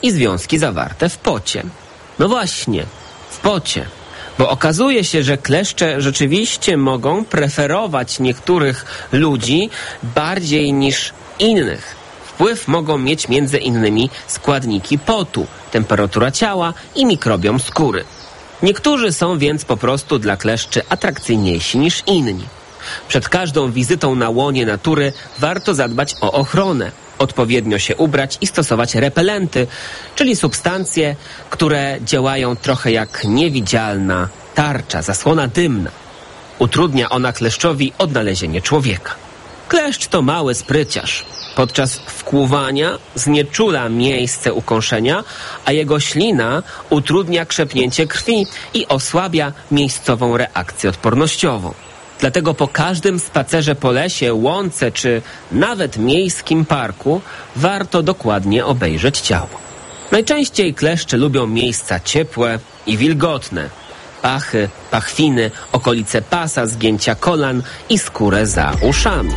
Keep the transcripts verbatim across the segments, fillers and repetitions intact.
i związki zawarte w pocie. No właśnie, w pocie. Bo okazuje się, że kleszcze rzeczywiście mogą preferować niektórych ludzi bardziej niż innych. Wpływ mogą mieć między innymi składniki potu, temperatura ciała i mikrobiom skóry. Niektórzy są więc po prostu dla kleszczy atrakcyjniejsi niż inni. Przed każdą wizytą na łonie natury warto zadbać o ochronę, odpowiednio się ubrać i stosować repelenty, czyli substancje, które działają trochę jak niewidzialna tarcza, zasłona dymna. Utrudnia ona kleszczowi odnalezienie człowieka. Kleszcz to mały spryciarz. Podczas wkłuwania znieczula miejsce ukąszenia, a jego ślina utrudnia krzepnięcie krwi i osłabia miejscową reakcję odpornościową. Dlatego po każdym spacerze po lesie, łące czy nawet miejskim parku warto dokładnie obejrzeć ciało. Najczęściej kleszcze lubią miejsca ciepłe i wilgotne. Pachy, pachwiny, okolice pasa, zgięcia kolan i skórę za uszami.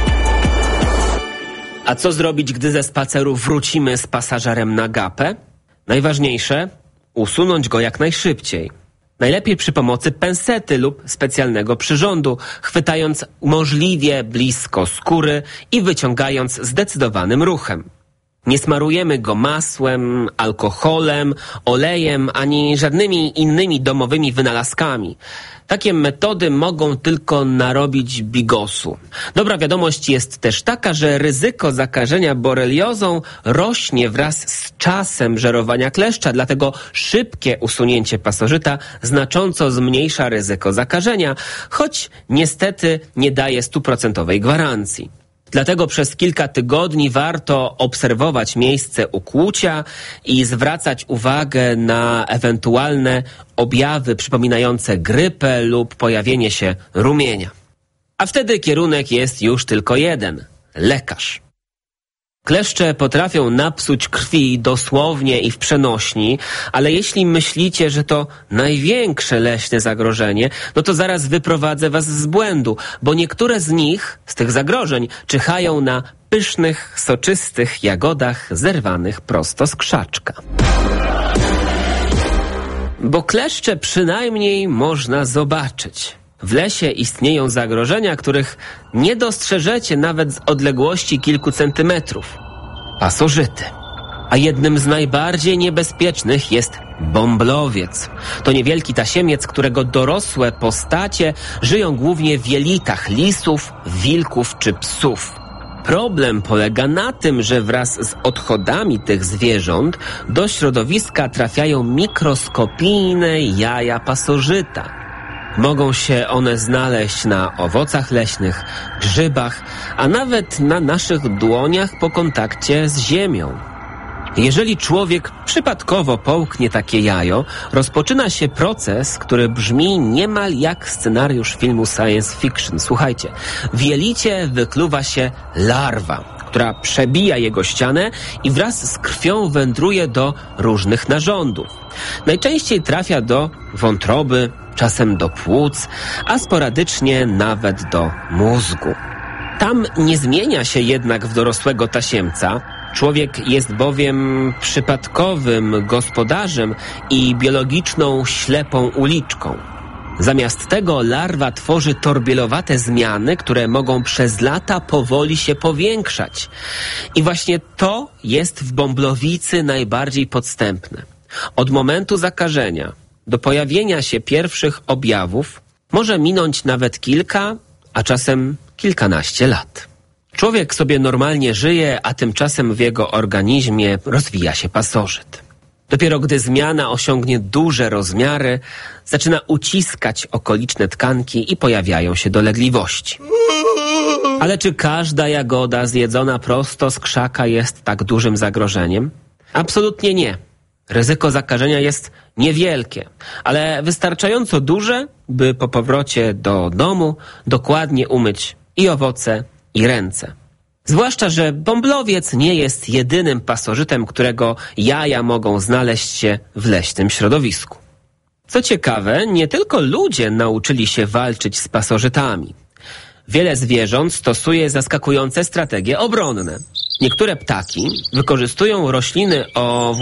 A co zrobić, gdy ze spaceru wrócimy z pasażerem na gapę? Najważniejsze, usunąć go jak najszybciej. Najlepiej przy pomocy pensety lub specjalnego przyrządu, chwytając możliwie blisko skóry i wyciągając zdecydowanym ruchem. Nie smarujemy go masłem, alkoholem, olejem ani żadnymi innymi domowymi wynalazkami. Takie metody mogą tylko narobić bigosu. Dobra wiadomość jest też taka, że ryzyko zakażenia boreliozą rośnie wraz z czasem żerowania kleszcza, dlatego szybkie usunięcie pasożyta znacząco zmniejsza ryzyko zakażenia, choć niestety nie daje stuprocentowej gwarancji. Dlatego przez kilka tygodni warto obserwować miejsce ukłucia i zwracać uwagę na ewentualne objawy przypominające grypę lub pojawienie się rumienia. A wtedy kierunek jest już tylko jeden – lekarz. Kleszcze potrafią napsuć krwi dosłownie i w przenośni, ale jeśli myślicie, że to największe leśne zagrożenie, no to zaraz wyprowadzę was z błędu, bo niektóre z nich, z tych zagrożeń, czyhają na pysznych, soczystych jagodach zerwanych prosto z krzaczka. Bo kleszcze przynajmniej można zobaczyć. W lesie istnieją zagrożenia, których nie dostrzeżecie nawet z odległości kilku centymetrów. Pasożyty. A jednym z najbardziej niebezpiecznych jest bąblowiec. To niewielki tasiemiec, którego dorosłe postacie żyją głównie w jelitach lisów, wilków czy psów. Problem polega na tym, że wraz z odchodami tych zwierząt do środowiska trafiają mikroskopijne jaja pasożyta. Mogą się one znaleźć na owocach leśnych, grzybach, a nawet na naszych dłoniach po kontakcie z ziemią. Jeżeli człowiek przypadkowo połknie takie jajo, rozpoczyna się proces, który brzmi niemal jak scenariusz filmu science fiction. Słuchajcie, w jelicie wykluwa się larwa, która przebija jego ścianę i wraz z krwią wędruje do różnych narządów. Najczęściej trafia do wątroby, czasem do płuc, a sporadycznie nawet do mózgu. Tam nie zmienia się jednak w dorosłego tasiemca. Człowiek jest bowiem przypadkowym gospodarzem i biologiczną ślepą uliczką. Zamiast tego larwa tworzy torbielowate zmiany, które mogą przez lata powoli się powiększać. I właśnie to jest w bąblowicy najbardziej podstępne. Od momentu zakażenia do pojawienia się pierwszych objawów może minąć nawet kilka, a czasem kilkanaście lat. Człowiek sobie normalnie żyje, a tymczasem w jego organizmie rozwija się pasożyt. Dopiero gdy zmiana osiągnie duże rozmiary, zaczyna uciskać okoliczne tkanki i pojawiają się dolegliwości. Ale czy każda jagoda zjedzona prosto z krzaka jest tak dużym zagrożeniem? Absolutnie nie. Ryzyko zakażenia jest niewielkie, ale wystarczająco duże, by po powrocie do domu dokładnie umyć i owoce, i ręce. Zwłaszcza, że bąblowiec nie jest jedynym pasożytem, którego jaja mogą znaleźć się w leśnym środowisku. Co ciekawe, nie tylko ludzie nauczyli się walczyć z pasożytami. Wiele zwierząt stosuje zaskakujące strategie obronne. Niektóre ptaki wykorzystują rośliny o